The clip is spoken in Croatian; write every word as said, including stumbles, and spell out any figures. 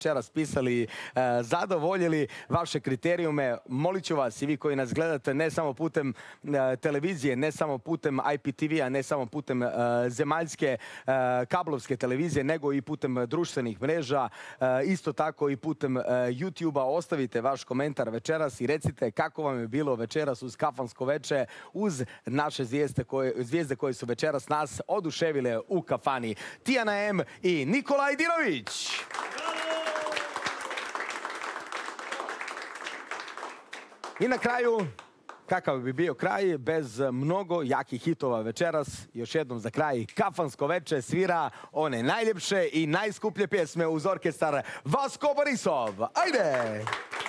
večeras pisali, zadovoljili vaše kriterijume. Molit ću vas i vi koji nas gledate ne samo putem televizije, ne samo putem I P T V-a, ne samo putem zemaljske kablovske televizije, nego i putem društvenih mreža, isto tako i putem YouTube-a. Ostavite vaš komentar večeras i recite kako vam je bilo večeras uz kafansko veče, uz naše zvijezde koje, zvijezde koje su večeras nas oduševile u kafani. Tijana M i Nikolaj Dinović. I na kraju, kakav bi bio kraj bez mnogo jakih hitova večeras, još jednom za kraj, kafansko veče svira one najljepše i najskuplje pjesme uz orkestar Vasko Borisov. Ajde!